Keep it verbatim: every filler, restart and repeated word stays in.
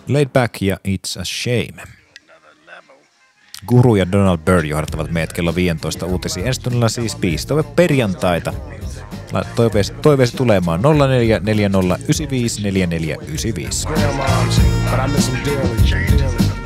Laid Back ja It's a Shame. Guru ja Donald Byrd johdattavat meidät kello viisitoista uutisiin. Ensi tunnilla siis biistoive perjantaita. Toiveesi, toiveesi tulemaan nolla neljä neljä nolla yhdeksän viisi neljä neljä yhdeksän viisi.